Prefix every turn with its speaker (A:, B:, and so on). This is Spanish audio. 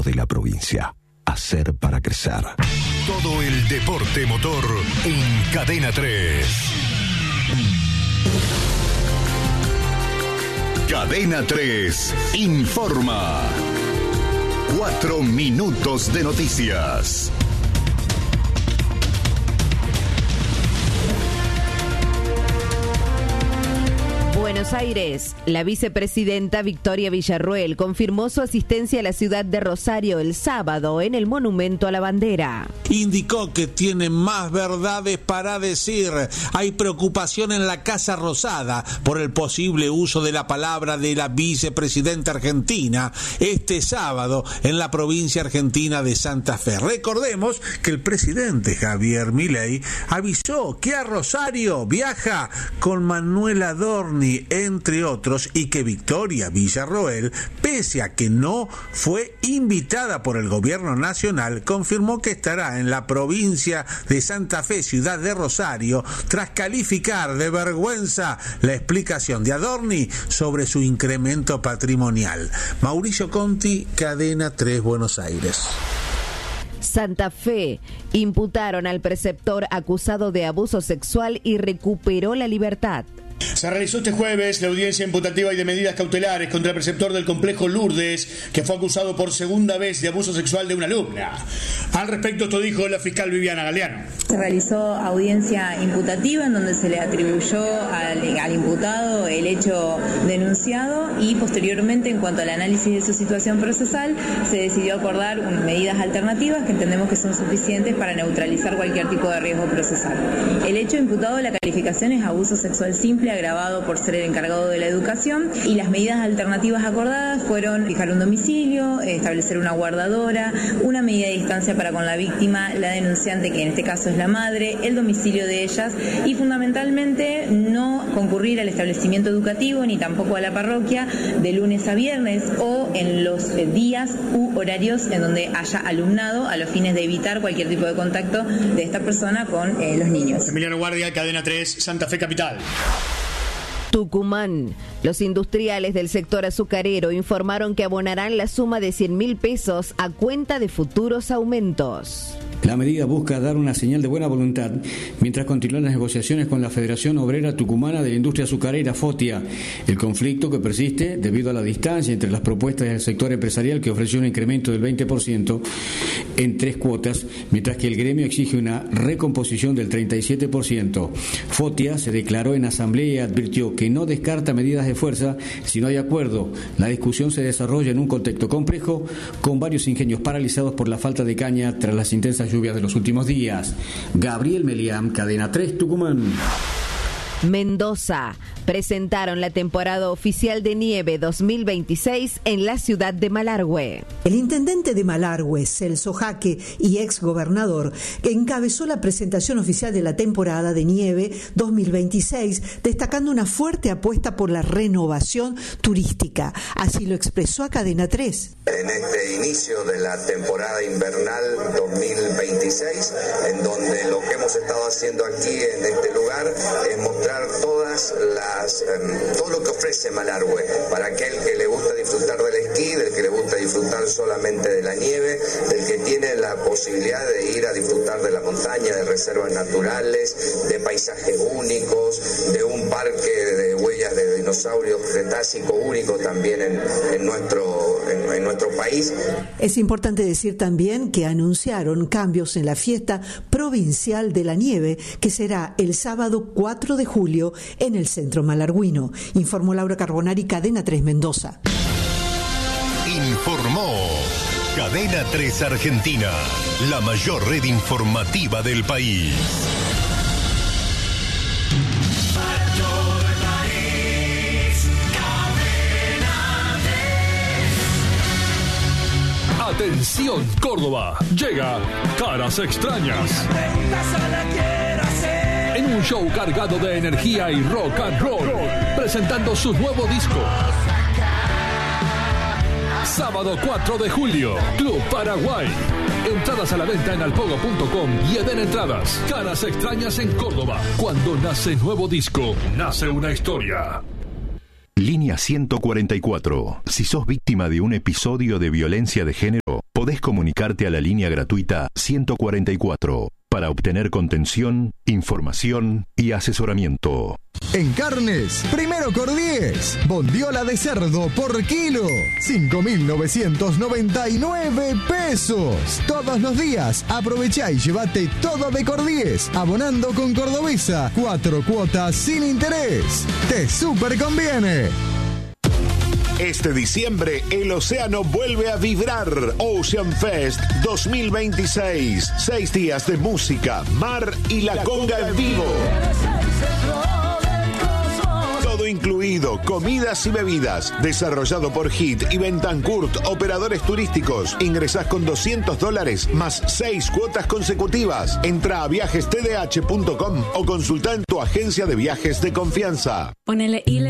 A: ritmo de la provincia. Hacer para crecer.
B: Todo el deporte motor en Cadena 3. Cadena 3 informa. 4 minutos de noticias.
C: Buenos Aires, la vicepresidenta Victoria Villarroel confirmó su asistencia a la ciudad de Rosario el sábado en el Monumento a la Bandera.
D: Indicó que tiene más verdades para decir. Hay preocupación en la Casa Rosada por el posible uso de la palabra de la vicepresidenta argentina este sábado en la provincia argentina de Santa Fe. Recordemos que el presidente Javier Milei avisó que a Rosario viaja con Manuel Adorni, entre otros, y que Victoria Villarroel, pese a que no fue invitada por el gobierno nacional, confirmó que estará en la provincia de Santa Fe, ciudad de Rosario, tras calificar de vergüenza la explicación de Adorni sobre su incremento patrimonial. Mauricio Conti, Cadena 3, Buenos Aires.
C: Santa Fe, imputaron al preceptor acusado de abuso sexual y recuperó la libertad.
E: Se realizó este jueves la audiencia imputativa y de medidas cautelares contra el preceptor del complejo Lourdes, que fue acusado por segunda vez de abuso sexual de una alumna. Al respecto, esto dijo la fiscal Viviana Galeano.
F: Se realizó audiencia imputativa en donde se le atribuyó al imputado el hecho denunciado y posteriormente, en cuanto al análisis de su situación procesal, se decidió acordar medidas alternativas que entendemos que son suficientes para neutralizar cualquier tipo de riesgo procesal. El hecho imputado de la calificación es abuso sexual simple agravado por ser el encargado de la educación, y las medidas alternativas acordadas fueron fijar un domicilio, establecer una guardadora, una medida de distancia para con la víctima, la denunciante, que en este caso es la madre, el domicilio de ellas, y fundamentalmente no concurrir al establecimiento educativo ni tampoco a la parroquia de lunes a viernes o en los días u horarios en donde haya alumnado, a los fines de evitar cualquier tipo de contacto de esta persona con los niños.
E: Emiliano Guardia, Cadena 3, Santa Fe Capital.
C: Tucumán. Los industriales del sector azucarero informaron que abonarán la suma de 100.000 pesos a cuenta de futuros aumentos.
G: La medida busca dar una señal de buena voluntad mientras continúan las negociaciones con la Federación Obrera Tucumana de la Industria Azucarera, FOTIA. El conflicto que persiste debido a la distancia entre las propuestas del sector empresarial, que ofreció un incremento del 20% en 3 cuotas, mientras que el gremio exige una recomposición del 37%. FOTIA se declaró en asamblea y advirtió que no descarta medidas de fuerza si no hay acuerdo. La discusión se desarrolla en un contexto complejo, con varios ingenios paralizados por la falta de caña tras las intensas lluvias de los últimos días. Gabriel Meliam, Cadena 3, Tucumán.
C: Mendoza. Presentaron la temporada oficial de nieve 2026 en la ciudad de Malargüe.
H: El intendente de Malargüe, Celso Jaque, y exgobernador, encabezó la presentación oficial de la temporada de nieve 2026, destacando una fuerte apuesta por la renovación turística. Así lo expresó a Cadena 3.
I: En este inicio de la temporada invernal 2026, en donde lo que hemos estado haciendo aquí en este lugar es mostrar todo lo que ofrece Malargüe para aquel que le gusta disfrutar del esquí, del que le gusta disfrutar solamente de la nieve, del que tiene la posibilidad de ir a disfrutar de la montaña, de reservas naturales, de paisajes únicos, de un parque de huellas de dinosaurios cretácico único también en nuestro país.
H: Es importante decir también que anunciaron cambios en la fiesta provincial de la nieve, que será el sábado 4 de julio en el centro malargüino. Informó Laura Carbonari, Cadena 3 Mendoza.
B: Informó Cadena 3 Argentina, la mayor red informativa del país.
J: Atención Córdoba, llega Caras Extrañas. En un show cargado de energía y rock and roll, presentando su nuevo disco. Sábado 4 de julio, Club Paraguay. Entradas a la venta en alpogo.com y Eden Entradas. Caras Extrañas en Córdoba. Cuando nace nuevo disco, nace una historia.
B: Línea 144. Si sos víctima de un episodio de violencia de género, podés comunicarte a la línea gratuita 144 para obtener contención, información y asesoramiento.
K: En carnes, primero Cordies. Bondiola de cerdo por kilo, 5.999 pesos. Todos los días, aprovechá y llévate todo de Cordies, abonando con Cordobesa, 4 cuotas sin interés. ¡Te súper conviene!
L: Este diciembre, el océano vuelve a vibrar. Ocean Fest 2026. 6 días de música, mar y la conga en vivo. Todo incluido, comidas y bebidas. Desarrollado por HIT y Bentancourt, operadores turísticos. Ingresás con $200 más 6 cuotas consecutivas. Entra a viajestdh.com o consulta en tu agencia de viajes de confianza.
M: Ponele